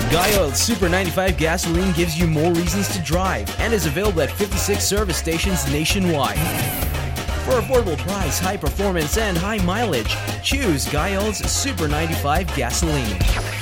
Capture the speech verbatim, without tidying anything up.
Guy Oil Super ninety-five gasoline gives you more reasons to drive and is available at fifty-six service stations nationwide. For affordable price, high performance, and high mileage, choose Guy Oil's Super ninety-five gasoline.